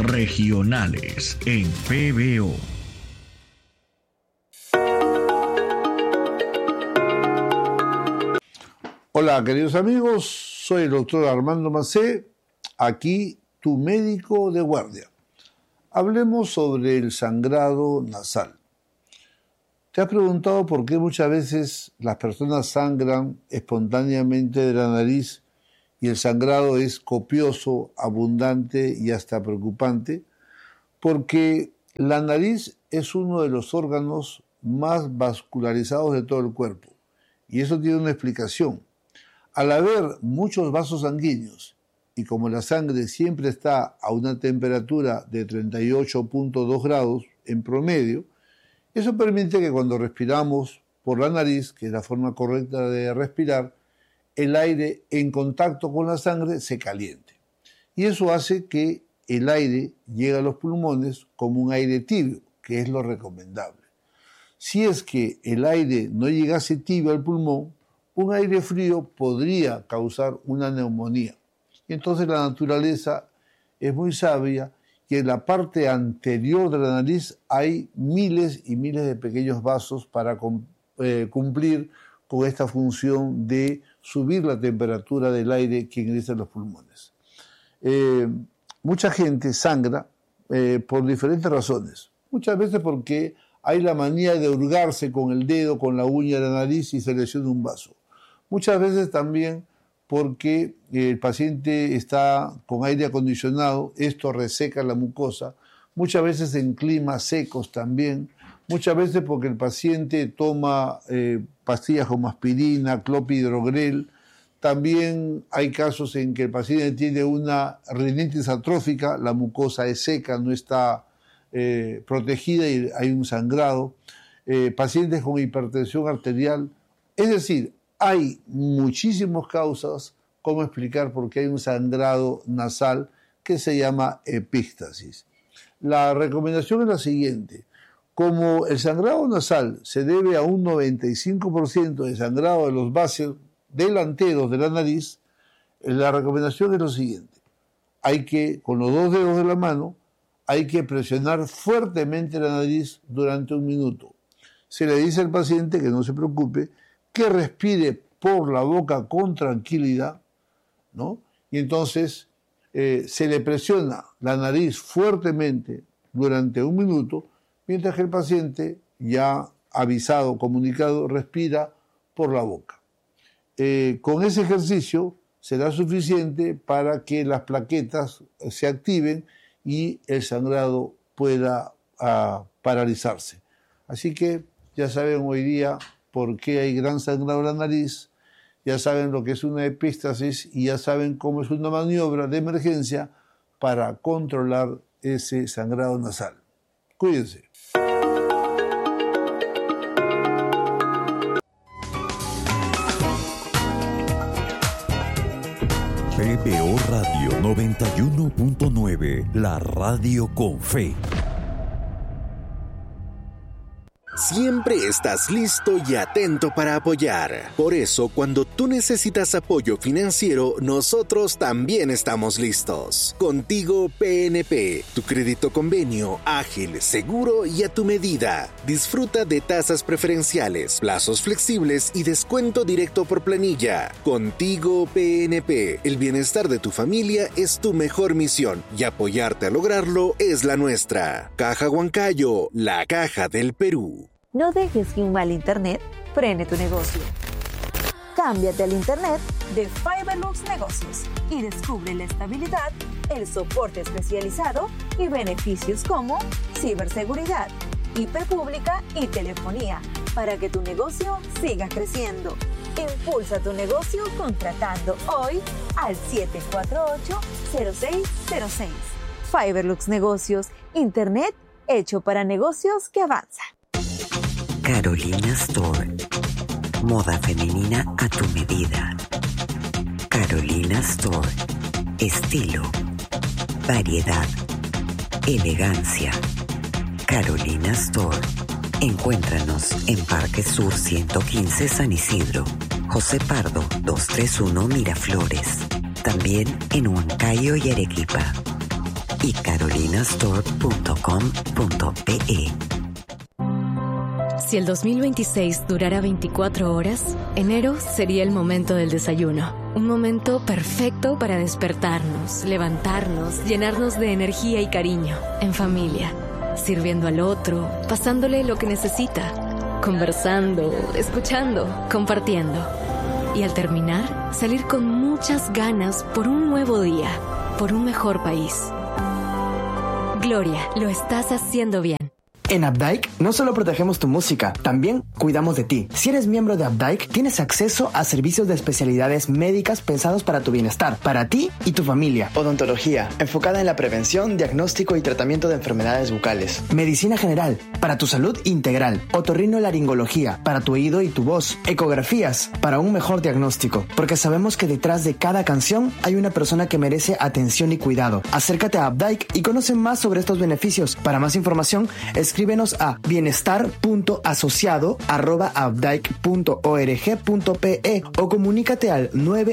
regionales en PBO. Hola queridos amigos, soy el doctor Armando Macé, aquí tu médico de guardia. Hablemos sobre el sangrado nasal. ¿Te has preguntado por qué muchas veces las personas sangran espontáneamente de la nariz y el sangrado es copioso, abundante y hasta preocupante? Porque la nariz es uno de los órganos más vascularizados de todo el cuerpo y eso tiene una explicación. Al haber muchos vasos sanguíneos y como la sangre siempre está a una temperatura de 38.2 grados en promedio, eso permite que cuando respiramos por la nariz, que es la forma correcta de respirar, el aire en contacto con la sangre se caliente. Y eso hace que el aire llegue a los pulmones como un aire tibio, que es lo recomendable. Si es que el aire no llegase tibio al pulmón, un aire frío podría causar una neumonía. Y entonces la naturaleza es muy sabia y en la parte anterior de la nariz hay miles y miles de pequeños vasos para cumplir con esta función de subir la temperatura del aire que ingresa a los pulmones. Mucha gente sangra por diferentes razones. Muchas veces porque hay la manía de hurgarse con el dedo, con la uña de la nariz y se lesiona un vaso. Muchas veces también porque el paciente está con aire acondicionado, esto reseca la mucosa. Muchas veces en climas secos también. Muchas veces porque el paciente toma pastillas como aspirina, clopidogrel. También hay casos en que el paciente tiene una rinitis atrófica, la mucosa es seca, no está protegida y hay un sangrado. Pacientes con hipertensión arterial. Es decir, hay muchísimas causas cómo explicar por qué hay un sangrado nasal que se llama epístasis. La recomendación es la siguiente. Como el sangrado nasal se debe a un 95% de sangrado de los vasos delanteros de la nariz, la recomendación es lo siguiente. Hay que, con los dos dedos de la mano, hay que presionar fuertemente la nariz durante 1 minuto. Se le dice al paciente que no se preocupe, que respire por la boca con tranquilidad, ¿no? Y entonces se le presiona la nariz fuertemente durante 1 minuto, mientras que el paciente, ya avisado, comunicado, respira por la boca. Con ese ejercicio será suficiente para que las plaquetas se activen y el sangrado pueda paralizarse. Así que ya saben hoy día por qué hay gran sangrado en la nariz, ya saben lo que es una epístasis y ya saben cómo es una maniobra de emergencia para controlar ese sangrado nasal. Cuídense. PBO Radio 91.9, la radio con fe. Siempre estás listo y atento para apoyar. Por eso, cuando tú necesitas apoyo financiero, nosotros también estamos listos. Contigo PNP, tu crédito convenio, ágil, seguro y a tu medida. Disfruta de tasas preferenciales, plazos flexibles y descuento directo por planilla. Contigo PNP, el bienestar de tu familia es tu mejor misión y apoyarte a lograrlo es la nuestra. Caja Huancayo, la caja del Perú. No dejes que un mal internet frene tu negocio. Cámbiate al internet de Fiberlux Negocios y descubre la estabilidad, el soporte especializado y beneficios como ciberseguridad, IP pública y telefonía para que tu negocio siga creciendo. Impulsa tu negocio contratando hoy al 748-0606. Fiberlux Negocios, internet hecho para negocios que avanzan. Carolina Store. Moda femenina a tu medida. Carolina Store. Estilo, variedad, elegancia. Carolina Store. Encuéntranos en Parque Sur 115 San Isidro, José Pardo 231 Miraflores. También en Huancayo y Arequipa. y carolinastore.com.pe. Si el 2026 durara 24 horas, enero sería el momento del desayuno. Un momento perfecto para despertarnos, levantarnos, llenarnos de energía y cariño, en familia, sirviendo al otro, pasándole lo que necesita, conversando, escuchando, compartiendo. Y al terminar, salir con muchas ganas por un nuevo día, por un mejor país. Gloria, lo estás haciendo bien. En Updike no solo protegemos tu música, también cuidamos de ti. Si eres miembro de Updike, tienes acceso a servicios de especialidades médicas pensados para tu bienestar, para ti y tu familia. Odontología, enfocada en la prevención, diagnóstico y tratamiento de enfermedades bucales. Medicina general, para tu salud integral. Otorrinolaringología, para tu oído y tu voz. Ecografías, para un mejor diagnóstico. Porque sabemos que detrás de cada canción hay una persona que merece atención y cuidado. Acércate a Updike y conoce más sobre estos beneficios. Para más información, escríbenos a bienestar.asociado@updike.org.pe o comunícate al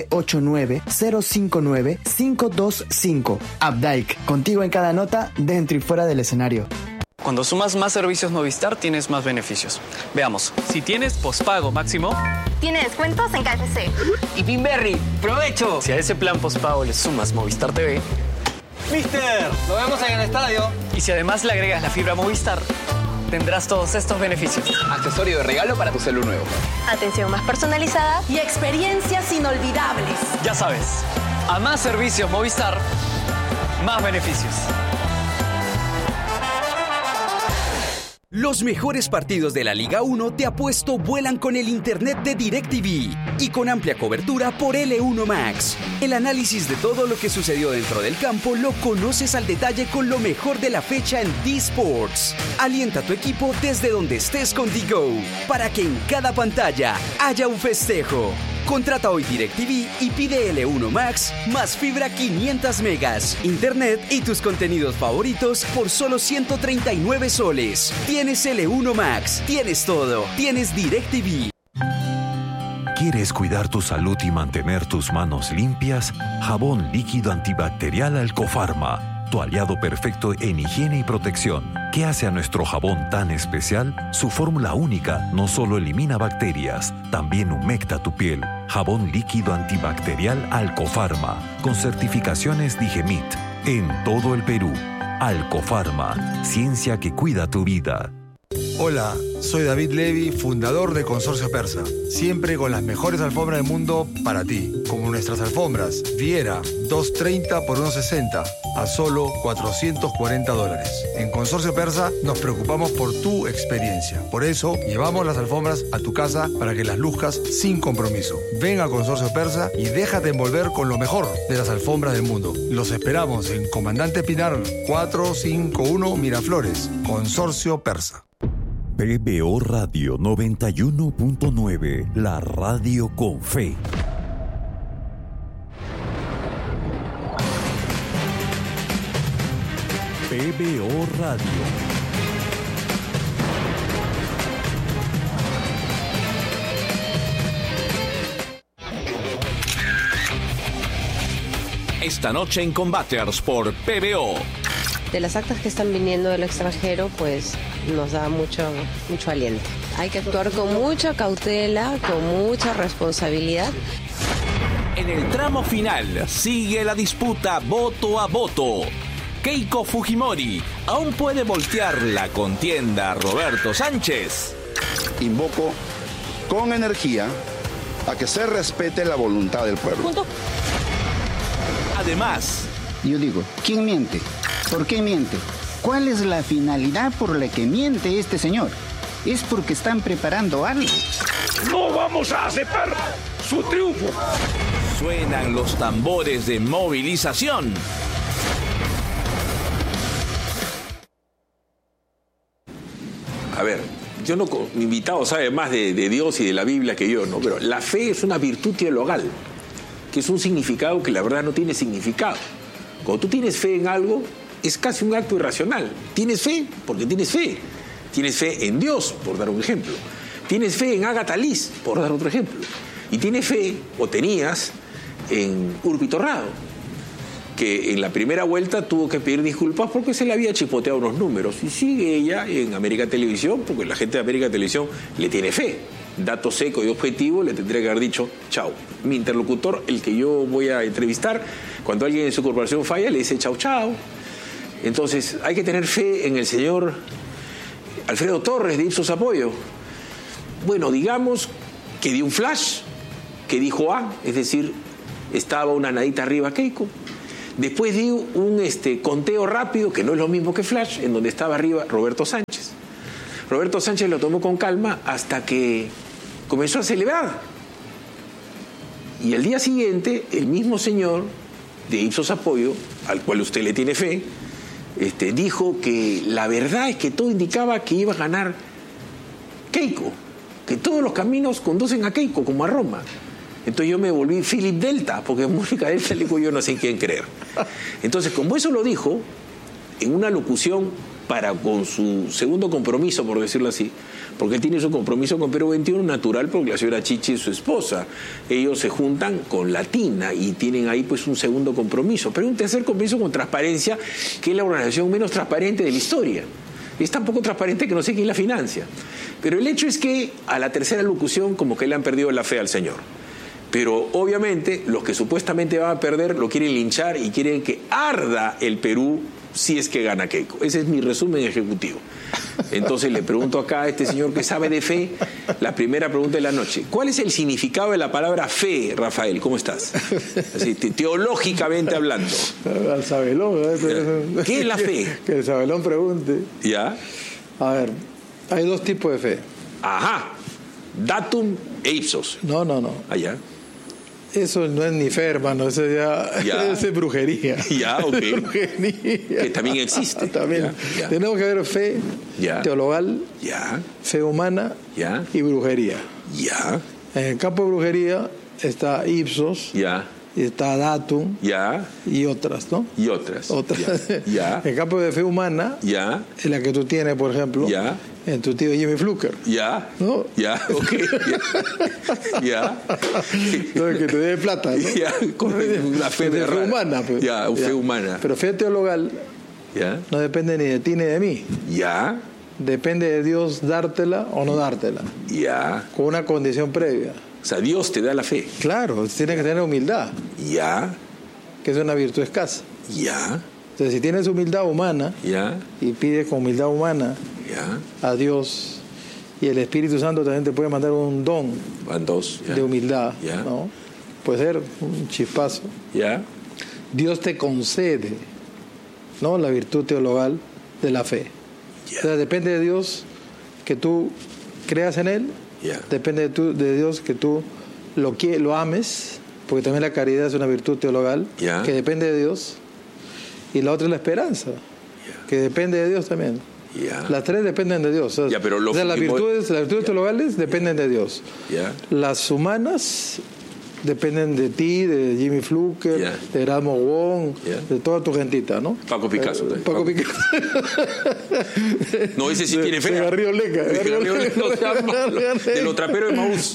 989-059-525. Updike, contigo en cada nota, dentro y fuera del escenario. Cuando sumas más servicios Movistar, tienes más beneficios. Veamos. Si tienes pospago máximo, tiene descuentos en KFC. Y Pinberry, ¡provecho! Si a ese plan pospago le sumas Movistar TV, ¡Mister! ¡Lo vemos en el estadio! Y si además le agregas la fibra Movistar, tendrás todos estos beneficios. Accesorio de regalo para tu celu nuevo. Atención más personalizada Y experiencias inolvidables. Ya sabes, a más servicios Movistar, más beneficios. Los mejores partidos de la Liga 1 te apuesto vuelan con el internet de DirecTV y con amplia cobertura por L1 Max. El análisis de todo lo que sucedió dentro del campo lo conoces al detalle con lo mejor de la fecha en D-Sports. Alienta a tu equipo desde donde estés con DiGo para que en cada pantalla haya un festejo. Contrata hoy DirecTV y pide L1 Max más fibra 500 megas, internet y tus contenidos favoritos por solo 139 soles. Tienes L1 Max, tienes todo, tienes DirecTV. ¿Quieres cuidar tu salud y mantener tus manos limpias? Jabón líquido antibacterial Alcofarma, tu aliado perfecto en higiene y protección. ¿Qué hace a nuestro jabón tan especial? Su fórmula única no solo elimina bacterias, también humecta tu piel. Jabón líquido antibacterial Alcofarma, con certificaciones Digemit, en todo el Perú. Alcofarma, ciencia que cuida tu vida. Hola, soy David Levy, fundador de Consorcio Persa. Siempre con las mejores alfombras del mundo para ti. Como nuestras alfombras Viera, 230 por 160, a solo $440. En Consorcio Persa nos preocupamos por tu experiencia. Por eso, llevamos las alfombras a tu casa para que las luzcas sin compromiso. Ven a Consorcio Persa y déjate envolver con lo mejor de las alfombras del mundo. Los esperamos en Comandante Pinar 451 Miraflores. Consorcio Persa. PBO Radio 91.9, la radio con fe. PBO Radio. Esta noche en Combaters por PBO. De las actas que están viniendo del extranjero, pues nos da mucho aliento. Hay que actuar con mucha cautela, con mucha responsabilidad. En el tramo final sigue la disputa voto a voto. Keiko Fujimori aún puede voltear la contienda a Roberto Sánchez. Invoco con energía a que se respete la voluntad del pueblo. Además, yo digo, ¿quién miente? ¿Por qué miente? ¿Cuál es la finalidad por la que miente este señor? Es porque están preparando algo. ¡No vamos a aceptar su triunfo! Suenan los tambores de movilización. A ver, yo no, mi invitado sabe más de Dios y de la Biblia que yo, ¿no? Pero la fe es una virtud teologal, que es un significado que la verdad no tiene significado. Cuando tú tienes fe en algo, es casi un acto irracional. Tienes fe porque tienes fe. Tienes fe en Dios, por dar un ejemplo. Tienes fe en Agatha Liz, por dar otro ejemplo. Y tienes fe, o tenías, en Urbi Torrado, que en la primera vuelta tuvo que pedir disculpas porque se le había chipoteado unos números. Y sigue ella en América Televisión, porque la gente de América Televisión le tiene fe. Dato seco y objetivo, le tendría que haber dicho chau. Mi interlocutor, el que yo voy a entrevistar, cuando alguien en su corporación falla, le dice chau, chau. Entonces, hay que tener fe en el señor Alfredo Torres de Ipsos Apoyo. Bueno, digamos que dio un flash, que dijo A, es decir, estaba una nadita arriba Keiko. Después dio un conteo rápido, que no es lo mismo que flash, en donde estaba arriba Roberto Sánchez. Roberto Sánchez lo tomó con calma hasta que comenzó a celebrar. Y el día siguiente, el mismo señor de Ipsos Apoyo, al cual usted le tiene fe, dijo que la verdad es que todo indicaba que iba a ganar Keiko, que todos los caminos conducen a Keiko, como a Roma. Entonces yo me volví Philip Delta, porque Mónica Delta le digo yo no sé en quién creer. Entonces, como eso lo dijo, en una locución con su segundo compromiso, por decirlo así, porque él tiene su compromiso con Perú 21 natural, porque la señora Chichi es su esposa. Ellos se juntan con Latina y tienen ahí pues un segundo compromiso. Pero un tercer compromiso con Transparencia, que es la organización menos transparente de la historia. Es tan poco transparente que no sé quién la financia. Pero el hecho es que a la tercera locución como que le han perdido la fe al señor. Pero obviamente los que supuestamente van a perder lo quieren linchar y quieren que arda el Perú si es que gana Keiko. Ese es mi resumen ejecutivo. Entonces le pregunto acá a este señor que sabe de fe, la primera pregunta de la noche. ¿Cuál es el significado de la palabra fe, Rafael? ¿Cómo estás? Así, teológicamente hablando. Al Sabelón. ¿Qué es la fe? Que el Sabelón pregunte. ¿Ya? A ver, hay dos tipos de fe. Ajá. Datum e ipsos. No. Allá. Eso no es ni fe, hermano, eso ya. Es brujería. Ya, ok. Brujería. Que también existe. También. Ya. Tenemos que ver fe teologal, fe humana y brujería. Ya. En el campo de brujería está Ipsos, y está Datum, y otras, ¿no? Y otras. En el campo de fe humana, es la que tú tienes, por ejemplo, en tu tío Jimmy Fluker. ¿No? Ok. No, que te dé plata, ¿no? Con la fe de fe humana. Pues. Fe humana. Pero fe teologal no depende ni de ti ni de mí. Depende de Dios dártela o no dártela. Con una condición previa. O sea, Dios te da la fe. Claro, tienes que tener humildad. Que es una virtud escasa. Entonces, si tienes humildad humana y pides con humildad humana a Dios, y el Espíritu Santo también te puede mandar un don de humildad, ¿no? Puede ser un chispazo. Dios te concede, ¿no?, la virtud teologal de la fe. O sea, depende de Dios que tú creas en Él. Depende de Dios que tú lo ames, porque también la caridad es una virtud teologal que depende de Dios. Y la otra es la esperanza, que depende de Dios también. Las tres dependen de Dios. O sea, las virtudes teologales dependen de Dios. Las humanas dependen de ti, de Jimmy Fluker, de Erasmo Wong, de toda tu gentita, ¿no? Paco Picasso. Paco Picasso. No, ese sí tiene fe. De Garrido Leca. De los traperos de Maús.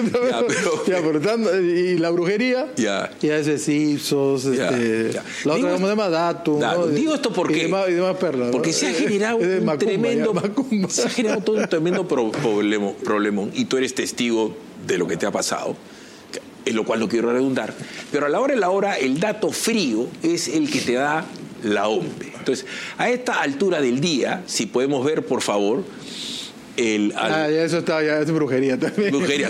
Y la brujería. Ya ese es Ipsos. La otra, ¿cómo se llama? Datum. Digo esto porque. Y demás perlas. Porque se ha generado un tremendo. Se ha generado todo un tremendo problemón. Y tú eres testigo de lo que te ha pasado. En lo cual no quiero redundar, pero a la hora de la hora el dato frío es el que te da la OMPE. Entonces, a esta altura del día, si podemos ver, por favor, eso está, ya es brujería también. Brujería,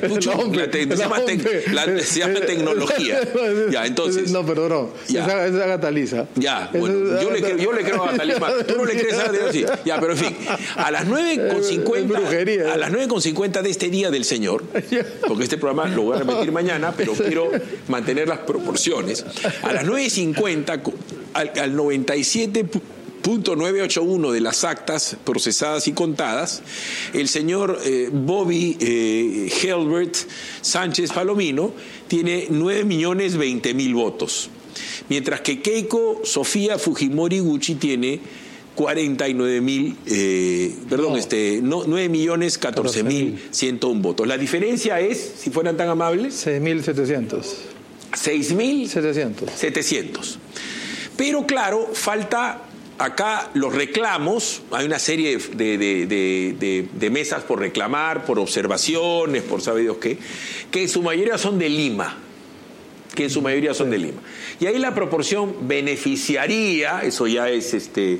se llama tecnología. Ya, entonces. No, pero no. Es Agatha Lisa. Bueno, yo le creo a Agatha Lisa. Tú no le crees a Agatha Lisa. Ya, pero en fin, a las 9:50, a las 9:50 de este día del Señor, porque este programa lo voy a repetir mañana, pero quiero mantener las proporciones. A las 9:50, al 97.981 de las actas procesadas y contadas, el señor Bobby Helbert Sánchez Palomino tiene 9.020.000 votos, mientras que Keiko Sofía Fujimori Gucci tiene 9.014.101 votos. La diferencia es, si fueran tan amables, 6.700. 6.700. Pero claro, falta acá los reclamos. Hay una serie de mesas por reclamar, por observaciones, por sabe Dios qué, que en su mayoría son de Lima. Y ahí la proporción beneficiaría, eso ya es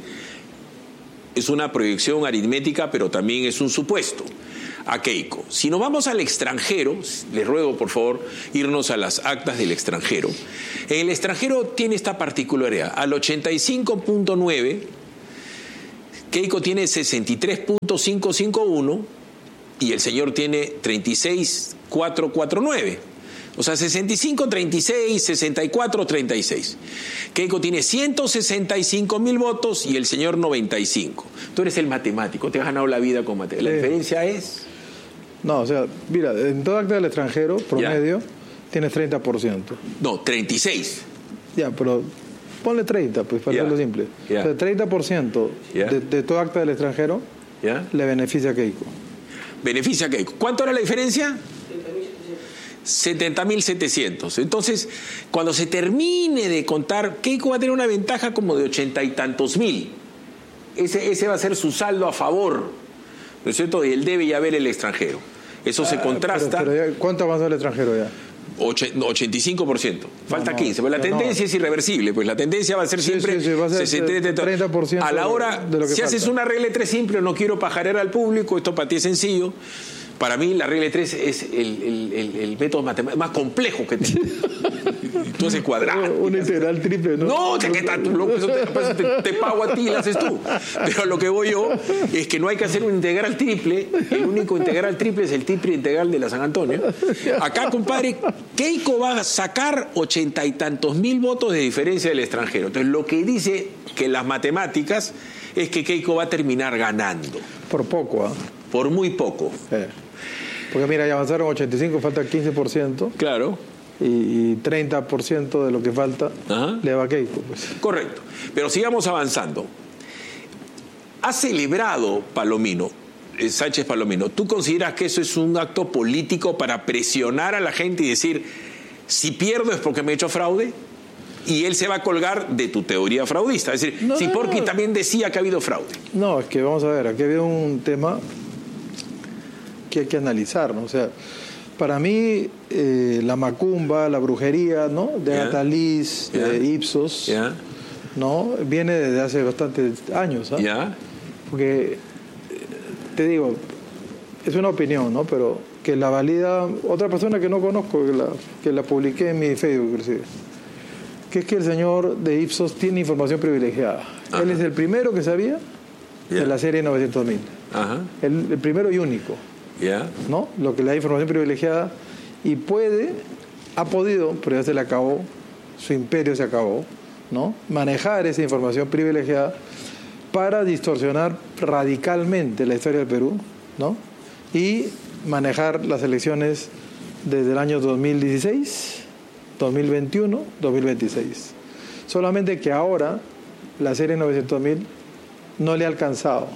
una proyección aritmética, pero también es un supuesto, a Keiko. Si nos vamos al extranjero, les ruego por favor irnos a las actas del extranjero. En el extranjero tiene esta particularidad: al 85.9 Keiko tiene 63.551 y el señor tiene 36.449. O sea, 65, 36, 64, 36. Keiko tiene 165.000 votos y el señor 95. Tú eres el matemático, te has ganado la vida con matemáticas. La diferencia es... No, o sea, mira, en todo acta del extranjero, promedio, tienes 30%. No, 36. Ya, pero ponle 30, pues, para hacerlo simple. O sea, 30% de todo acta del extranjero le beneficia a Keiko. Beneficia a Keiko. ¿Cuánto era la diferencia? 70.700. Entonces, cuando se termine de contar, Keiko va a tener una ventaja como de 80 y tantos mil. Ese va a ser su saldo a favor, ¿no es cierto? Y él debe ya ver el extranjero. Eso se contrasta. Pero ¿cuánto avanzó el extranjero ya? 85%. Falta 15%. Pero la tendencia es irreversible. Pues la tendencia va a ser siempre va a ser 30%. A la hora, de lo que si haces una regla de 3 simple, no quiero pajarear al público, esto para ti es sencillo. Para mí la regla de 3 es el método matemático más complejo que tiene. Tú haces cuadrado. Una integral triple, ¿no? No, ¿qué tal? Tú, loco, eso te pago a ti y lo haces tú. Pero a lo que voy yo es que no hay que hacer un integral triple. El único integral triple es el triple integral de la San Antonio. Acá, compadre, Keiko va a sacar 80 y tantos mil votos de diferencia del extranjero. Entonces, lo que dice que las matemáticas es que Keiko va a terminar ganando. Por poco, Por muy poco. Porque mira, ya avanzaron 85, falta 15%. Claro. Y 30% de lo que falta le va a Keiko. Pues. Correcto. Pero sigamos avanzando. Ha celebrado Palomino, Sánchez Palomino. ¿Tú consideras que eso es un acto político para presionar a la gente y decir, si pierdo es porque me he hecho fraude? Y él se va a colgar de tu teoría fraudista. Es decir, Porky también decía que ha habido fraude. No, es que vamos a ver, aquí ha habido un tema que hay que analizar, ¿no? O sea, para mí la macumba, la brujería, ¿no? De Ataliz, de Ipsos, ¿no? Viene desde hace bastantes años, Porque, te digo, es una opinión, ¿no? Pero que la valida otra persona que no conozco, que la publiqué en mi Facebook, inclusive, que es que el señor de Ipsos tiene información privilegiada. Él es el primero que sabía de la serie 900.000. El primero y único. ¿No? Lo que le da información privilegiada y ha podido, pero ya se le acabó, su imperio se acabó, ¿no? Manejar esa información privilegiada para distorsionar radicalmente la historia del Perú, ¿no? Y manejar las elecciones desde el año 2016, 2021, 2026. Solamente que ahora la serie 900.000 no le ha alcanzado.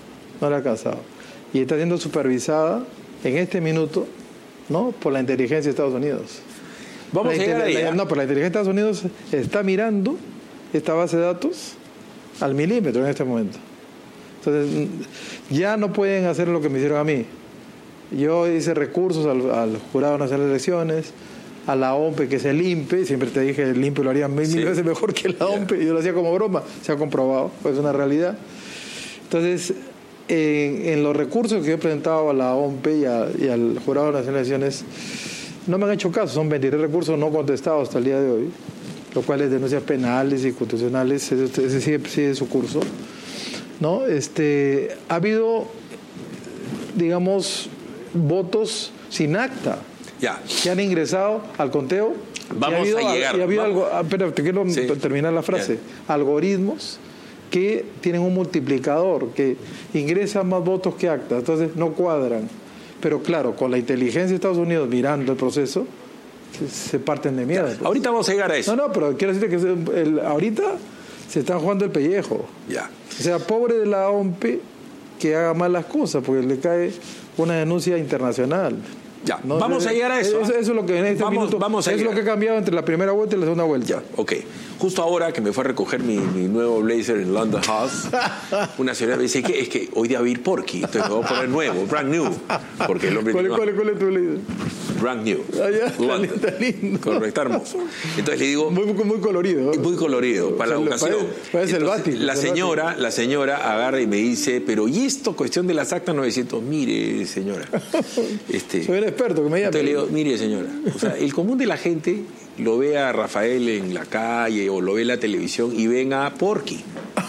Y está siendo supervisada en este minuto, ¿no? Por la inteligencia de Estados Unidos. Vamos a llegar ahí. No, pero la inteligencia de Estados Unidos está mirando esta base de datos al milímetro en este momento. Entonces, ya no pueden hacer lo que me hicieron a mí. Yo hice recursos al Jurado Nacional de Elecciones, a la OMPE, que es el INPE, siempre te dije, el INPE lo haría mil veces mejor que la OMPE, yo lo hacía como broma, se ha comprobado, es una realidad. Entonces, en los recursos que he presentado a la OMPE y al Jurado Nacional de Elecciones, no me han hecho caso, son 23 recursos no contestados hasta el día de hoy, lo cual es denuncias penales y constitucionales, ese sigue su curso, ¿no? Ha habido, digamos, votos sin acta que han ingresado al conteo. Vamos a llegar. Y ha habido algo, pero te quiero terminar la frase. Algoritmos que tienen un multiplicador, que ingresan más votos que actas, entonces no cuadran. Pero claro, con la inteligencia de Estados Unidos mirando el proceso, se parten de miedo. Pues. Ahorita vamos a llegar a eso. No, pero quiero decirte que ahorita se están jugando el pellejo. O sea, pobre de la OMPE que haga mal las cosas, porque le cae una denuncia internacional. Ya, ¿no? vamos a llegar a eso. Eso es lo que en este minuto es lo que ha cambiado entre la primera vuelta y la segunda vuelta. Ya, ok. Justo ahora que me fue a recoger mi nuevo blazer en London House, una señora me dice que es que hoy día va a ir Porky, entonces me voy a poner nuevo, brand new. Porque el hombre ¿Cuál es tu blazer? Brand new. London. Está lindo. Correcto, hermoso. Entonces le digo... Muy colorido. Muy colorido, para la ocasión. Parece el Bati. La señora agarra y me dice, pero ¿y esto cuestión de las actas 900? Mire, señora. Soy el experto que me llama. Entonces le digo, mire, señora, o sea, el común de la gente lo ve a Rafael en la calle o lo ve en la televisión y ven a Porky.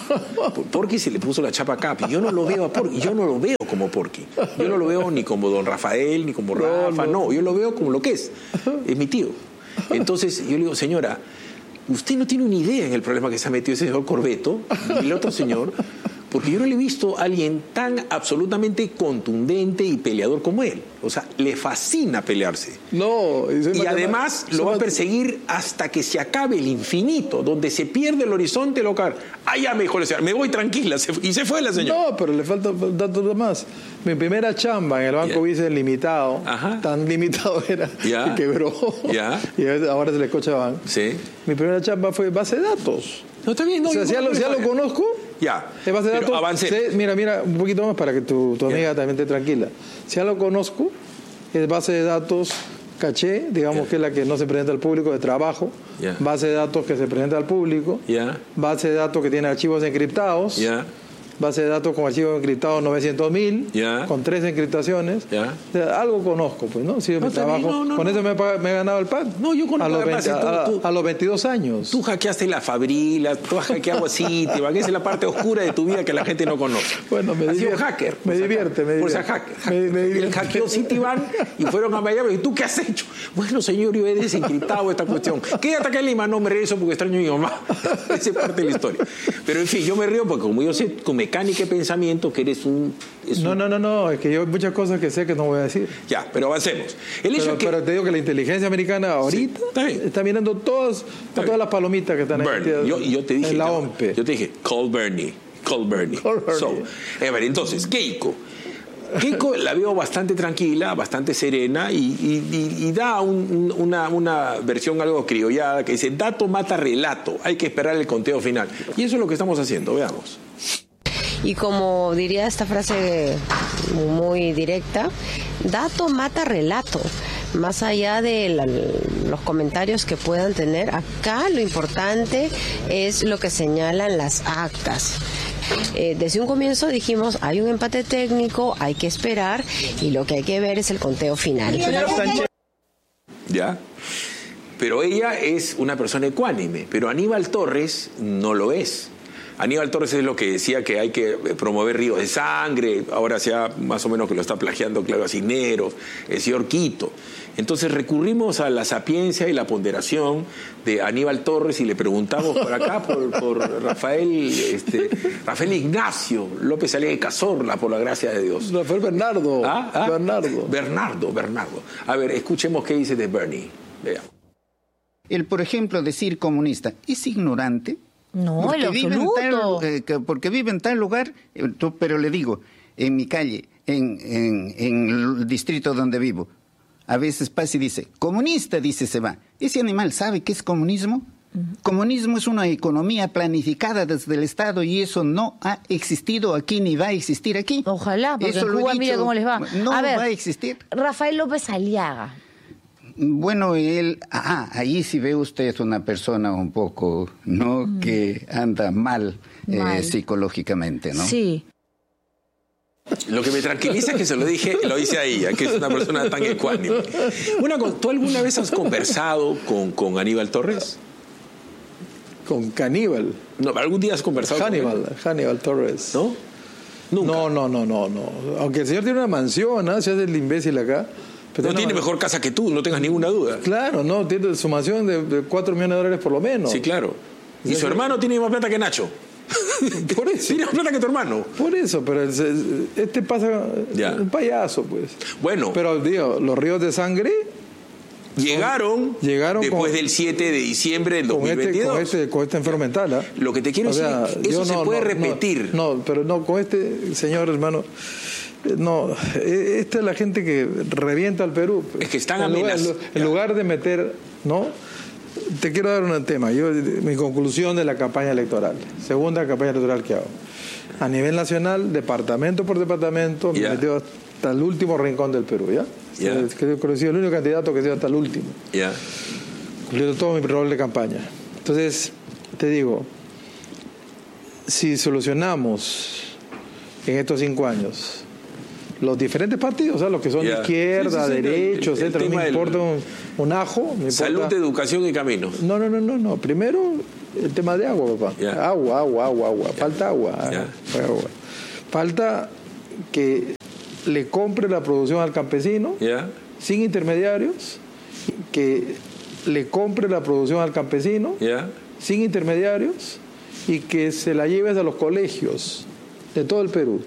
Porky se le puso la chapa acá. Yo no lo veo a Porky, yo no lo veo como Porky. Yo no lo veo ni como don Rafael, ni como Rafa, no. Yo lo veo como lo que es mi tío. Entonces yo le digo, señora, usted no tiene una idea en el problema que se ha metido ese señor Corbeto y el otro señor, porque yo no le he visto a alguien tan absolutamente contundente y peleador como él. O sea, le fascina pelearse. No, y además lo va a perseguir hasta que se acabe el infinito, donde se pierde el horizonte local. Ya me dijo la señora, me voy tranquila, y se fue la señora. No, pero le falta datos más. Mi primera chamba en el Banco Vice limitado, tan limitado era, que quebró. Y ahora es el Scotiabank. Sí. Mi primera chamba fue base de datos. No, está bien. No, o sea, si ya lo conozco. Ya. Es base de datos. Avancemos. Mira, un poquito más para que tu amiga también esté tranquila. Si ya lo conozco, es base de datos caché, digamos que es la que no se presenta al público, de trabajo. Base de datos que se presenta al público. Base de datos que tiene archivos encriptados. Base de datos con archivos encriptados 900.000, con 3 encriptaciones. O sea, algo conozco, pues, ¿no? Si trabajo, con eso me he ganado el pan. No, yo conozco a los 22 años. Tú hackeaste la Fabrila, tú has hackeado Citibank, esa es la parte oscura de tu vida que la gente no conoce. Bueno, has sido hacker. Me divierte. Por ser hacker. Él hackeó Citibank y fueron a Miami. ¿Y tú qué has hecho? Bueno, señor, yo he desencriptado esta cuestión. Quédate acá en Lima. No me regreso porque extraño a mi mamá. Esa es parte de la historia. Pero en fin, yo me río porque como yo sé con mecánica y pensamiento que eres un... No, es que yo hay muchas cosas que sé que no voy a decir. Ya, pero avancemos. Pero te digo que la inteligencia americana ahorita está mirando todas las palomitas que están metidas yo te dije, en la OMP. Yo te dije, call Bernie. Entonces, Keiko la veo bastante tranquila, bastante serena y da una versión algo criollada que dice, dato mata relato, hay que esperar el conteo final. Y eso es lo que estamos haciendo, veamos. Y como diría esta frase muy directa, dato mata relato. Más allá de los comentarios que puedan tener, acá lo importante es lo que señalan las actas. Desde un comienzo dijimos, hay un empate técnico, hay que esperar y lo que hay que ver es el conteo final. Ya, pero ella es una persona ecuánime, pero Aníbal Torres no lo es. Aníbal Torres es lo que decía que hay que promover ríos de sangre, ahora ya más o menos que lo está plagiando Claudio Cisneros, el señor Quito. Entonces recurrimos a la sapiencia y la ponderación de Aníbal Torres y le preguntamos por acá por Rafael Ignacio López Aliaga y Cazorla, por la gracia de Dios. Rafael Bernardo. Bernardo. A ver, escuchemos qué dice de Bernie. Veamos. El, por ejemplo, decir comunista es ignorante. No, en absoluto. Porque vive en tal lugar, pero le digo, en mi calle, en el distrito donde vivo, a veces pasa y dice, comunista, se va. ¿Ese animal sabe qué es comunismo? Comunismo es una economía planificada desde el Estado y eso no ha existido aquí ni va a existir aquí. Ojalá, porque en Cuba mira cómo les va. No va a existir. Rafael López Aliaga. Bueno, él, ahí sí ve usted una persona un poco, ¿no? Que anda mal. Psicológicamente, ¿no? Sí. Lo que me tranquiliza es que se lo hice a ella, que es una persona tan ecuánime. ¿Tú alguna vez has conversado con Aníbal Torres? ¿Con Caníbal? No, ¿algún día has conversado con él? Hannibal Torres. ¿No? Nunca. No. Aunque el señor tiene una mansión, ¿no? Se hace el imbécil acá. Pero no tiene mejor casa que tú, no tengas ninguna duda. Claro, no, tiene su mansión de 4 millones de dólares por lo menos. Sí, claro. Y su hermano tiene más plata que Nacho. Por eso. Tiene más plata que tu hermano. Por eso, pero pasa un payaso, pues. Bueno. Pero, digo, los ríos de sangre llegaron después del 7 de diciembre del 2022. Con este enfermo mental. Lo que te quiero decir, eso se puede repetir. No, pero no, con este señor, hermano, No, esta es la gente que revienta al Perú. Es que están amenazados. En lugar de meter, ¿no? Te quiero dar un tema. Mi conclusión de la campaña electoral, segunda campaña electoral que hago. A nivel nacional, departamento por departamento, me metió hasta el último rincón del Perú, ¿ya? Creo que he sido el único candidato que he sido hasta el último. Cumpliendo todo mi rol de campaña. Entonces, te digo, si solucionamos en estos 5 años los diferentes partidos, o sea, los que son de izquierda, derechos, etcétera, no me importa un ajo. Me importa... Salud, educación y caminos. No. Primero, el tema de agua, papá. Agua. Falta agua. Falta que le compre la producción al campesino sin intermediarios, que le compre la producción al campesino sin intermediarios y que se la lleves a los colegios de todo el Perú.